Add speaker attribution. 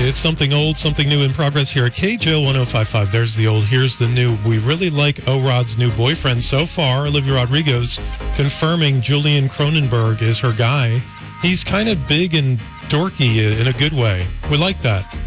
Speaker 1: It's something old, something new in progress here at KJL 1055. There's the old, here's the new. We really like O-Rod's new boyfriend so far. Olivia Rodrigo's confirming Julian Cronenberg is her guy. He's kind of big and dorky in a good way. We like that.